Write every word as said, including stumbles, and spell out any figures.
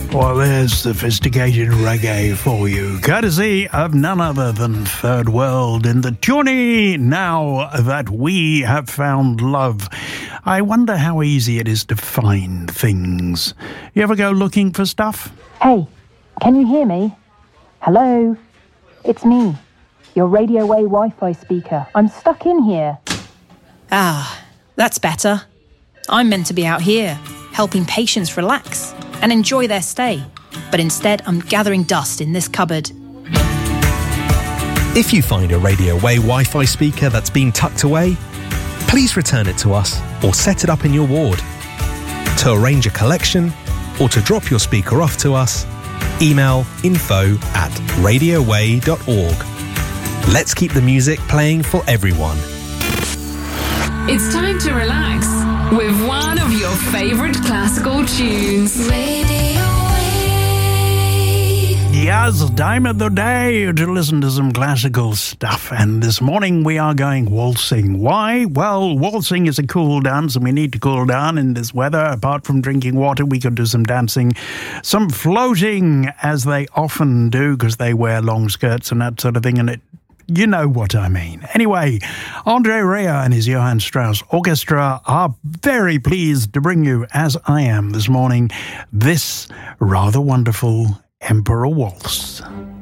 Well, there's sophisticated reggae for you, courtesy of none other than Third World in the tune Now That We Have Found Love. I wonder how easy it is to find things. You ever go looking for stuff? Hey, can you hear me? Hello? It's me, your Radio Way Wi-Fi speaker. I'm stuck in here. Ah, that's better. I'm meant to be out here, helping patients relax and enjoy their stay. But instead, I'm gathering dust in this cupboard. If you find a Radio Way Wi-Fi speaker that's been tucked away, please return it to us or set it up in your ward. To arrange a collection or to drop your speaker off to us, email info at radioway dot org. Let's keep the music playing for everyone. It's time to relax with one of your favorite classical tunes. Radio Way. Yes, time of the day to listen to some classical stuff. And this morning we are going waltzing. Why? Well, waltzing is a cool dance and we need to cool down in this weather. Apart from drinking water, we could do some dancing, some floating, as they often do because they wear long skirts and that sort of thing. And it You know what I mean. Anyway, Andre Rieu and his Johann Strauss Orchestra are very pleased to bring you, as I am this morning, this rather wonderful Emperor Waltz.